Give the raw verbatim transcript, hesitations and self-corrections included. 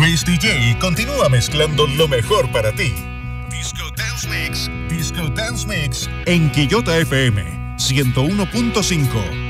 Luis D J continúa mezclando lo mejor para ti. Disco Dance Mix. Disco Dance Mix en Quillota F M ciento uno punto cinco.